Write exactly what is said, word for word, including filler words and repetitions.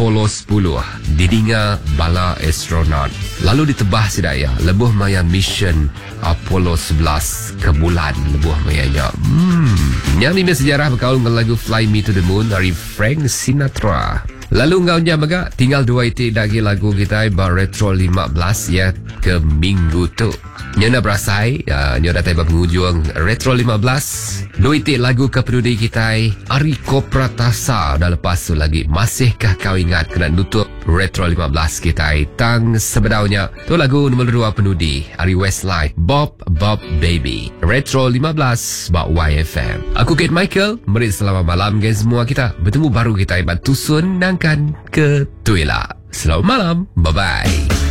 Apollo sepuluh didinga bala astronot lalu ditebah sidaya lebuh maya mission Apollo sebelas ke bulan lebuh mayanya. Hmm, yang ini sejarah berkaul dengan lagu Fly Me to the Moon dari Frank Sinatra. Lalu ngau nya maga tinggal dua itik lagi lagu kita ba Retro lima belas ya ke minggu tu. Nya nak berasai, uh, nya datai ba penghujung Retro lima belas. Dua itik lagu ke pendudi kita Ariko Pratasa dah lepas tu lagi. Masihkah kau ingat kena nutup Retro lima belas kita tang sebedaunya. Tu lagu nombor dua pendudi Ari Westlife Bob Bob Baby. Retro lima belas ba Y F M. Aku Kate Michael, mari selamat malam guys semua kita. Bertemu baru kita bantu sun nang ke Tuila. Selamat malam. Bye-bye.